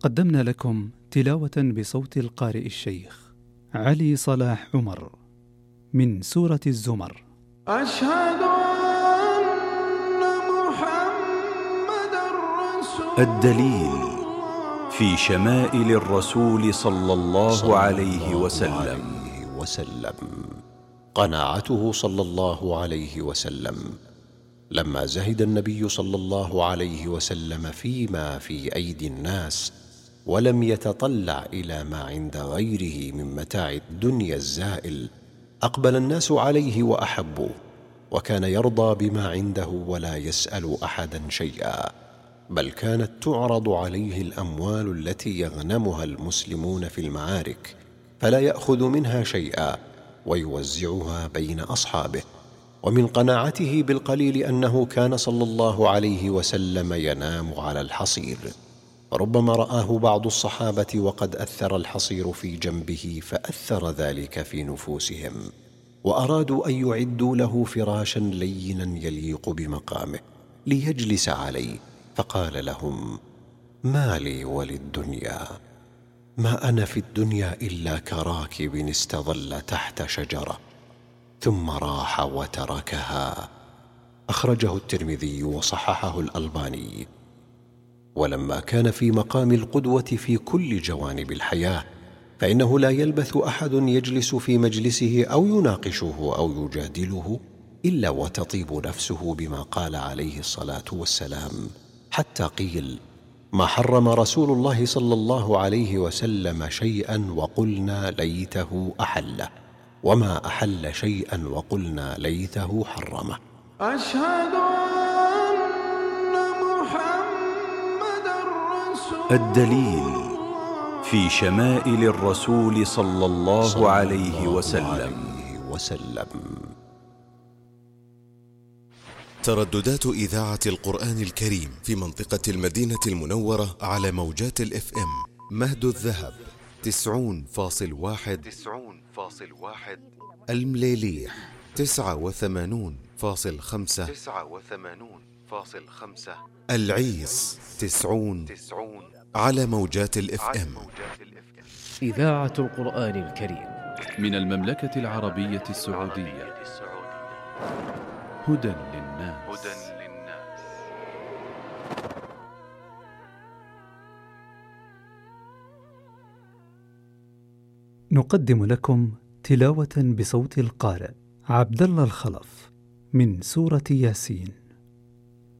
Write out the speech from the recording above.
قدمنا لكم تلاوة بصوت القارئ الشيخ علي صلاح عمر من سورة الزمر. أشهد أن محمدًا رسول الدليل في شمائل الرسول صلى الله عليه وسلم. قناعته صلى الله عليه وسلم لما زهد النبي صلى الله عليه وسلم فيما في أيدي الناس ولم يتطلع إلى ما عند غيره من متاع الدنيا الزائل، أقبل الناس عليه وأحبوه، وكان يرضى بما عنده ولا يسأل أحدا شيئا، بل كانت تعرض عليه الأموال التي يغنمها المسلمون في المعارك فلا يأخذ منها شيئا ويوزعها بين أصحابه. ومن قناعته بالقليل أنه كان صلى الله عليه وسلم ينام على الحصير، ربما رآه بعض الصحابة وقد أثر الحصير في جنبه فأثر ذلك في نفوسهم، وأرادوا أن يعدوا له فراشا لينا يليق بمقامه ليجلس عليه، فقال لهم: ما لي وللدنيا، ما أنا في الدنيا إلا كراكب استظل تحت شجرة ثم راح وتركها. أخرجه الترمذي وصححه الألباني. ولما كان في مقام القدوة في كل جوانب الحياة، فإنه لا يلبث أحد يجلس في مجلسه أو يناقشه أو يجادله إلا وتطيب نفسه بما قال عليه الصلاة والسلام، حتى قيل: ما حرم رسول الله صلى الله عليه وسلم شيئا وقلنا ليته أحله، وما أحل شيئا وقلنا ليته حرمه. أشهد أن محمدًا رسول الدليل في شمائل الرسول صلى الله عليه وسلم. ترددات إذاعة القرآن الكريم في منطقة المدينة المنورة على موجات الإف إم: مهد الذهب 90.1، المليليح 89.5، العيس 90 على موجات الإف إم. إذاعة القرآن الكريم من المملكة العربية السعودية. هدى للناس. نقدم لكم تلاوة بصوت القارئ عبد الله الخلف من سورة ياسين.